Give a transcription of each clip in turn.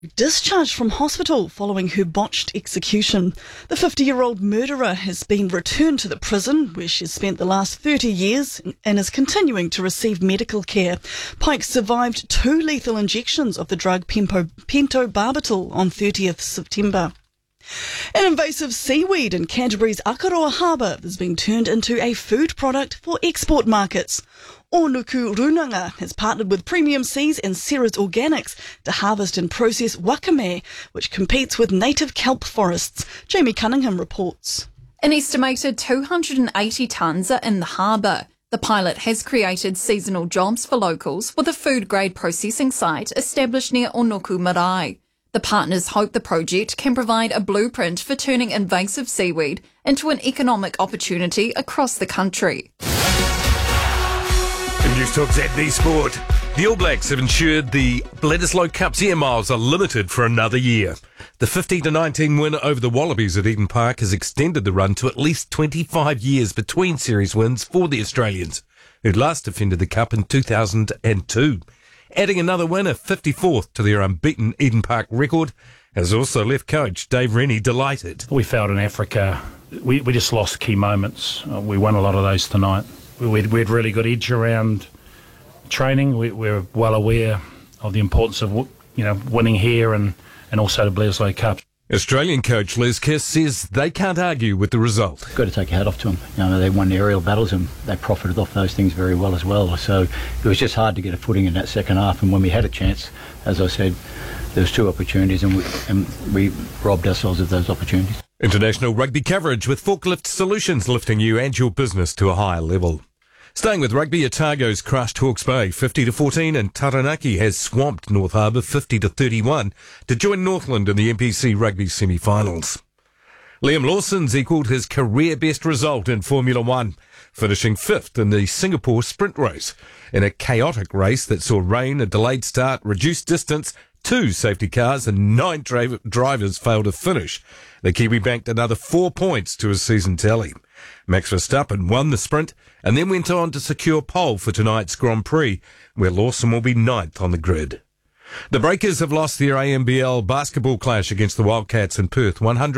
Discharged from hospital following her botched execution. The 50-year-old murderer has been returned to the prison where she's spent the last 30 years and is continuing to receive medical care. Pike survived 2 lethal injections of the drug pentobarbital on 30th September. An invasive seaweed in Canterbury's Akaroa Harbour is being turned into a food product for export markets. Onuku Runanga has partnered with Premium Seas and Ceres Organics to harvest and process wakame, which competes with native kelp forests. Jamie Cunningham reports. An estimated 280 tonnes are in the harbour. The pilot has created seasonal jobs for locals with a food-grade processing site established near Onuku Marae. The partners hope the project can provide a blueprint for turning invasive seaweed into an economic opportunity across the country. In News Talk ZB Sport, the All Blacks have ensured the Bledisloe Cup's air miles are limited for another year. The 50-19 win over the Wallabies at Eden Park has extended the run to at least 25 years between series wins for the Australians, who'd last defended the Cup in 2002. Adding another win, a 54th to their unbeaten Eden Park record, has also left coach Dave Rennie delighted. We felt in Africa, we just lost key moments. We won a lot of those tonight. We had really good edge around training. We're well aware of the importance of winning here and also the Bledisloe Cup. Australian coach Les Kiss says they can't argue with the result. Got to take your hat off to them. They won the aerial battles and they profited off those things very well as well. So it was just hard to get a footing in that second half. And when we had a chance, as I said, there was 2 opportunities and we robbed ourselves of those opportunities. International rugby coverage with Forklift Solutions lifting you and your business to a higher level. Staying with rugby, Otago's crushed Hawke's Bay 50-14 and Taranaki has swamped North Harbour 50-31 to join Northland in the NPC rugby semi-finals. Liam Lawson's equalled his career best result in Formula One, finishing 5th in the Singapore sprint race in a chaotic race that saw rain, a delayed start, reduced distance, 2 safety cars and 9 drivers failed to finish. The Kiwi banked another 4 points to his season tally. Max Verstappen won the sprint and then went on to secure pole for tonight's Grand Prix, where Lawson will be 9th on the grid. The Breakers have lost their AMBL basketball clash against the Wildcats in Perth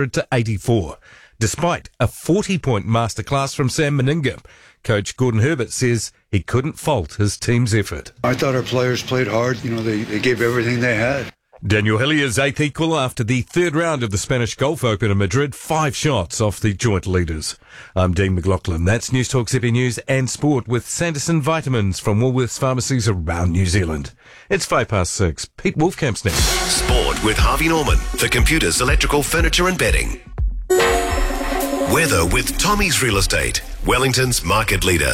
100-84, despite a 40-point masterclass from Sam Meninga. Coach Gordon Herbert says he couldn't fault his team's effort. I thought our players played hard. They gave everything they had. Daniel Hillier's 8th equal after the 3rd round of the Spanish Golf Open in Madrid, 5 shots off the joint leaders. I'm Dean McLaughlin. That's News Talk ZB News and Sport with Sanderson Vitamins from Woolworths pharmacies around New Zealand. It's 6:05. Pete Wolfcamp's next. Sport with Harvey Norman for computers, electrical, furniture and bedding. Weather with Tommy's Real Estate, Wellington's market leader.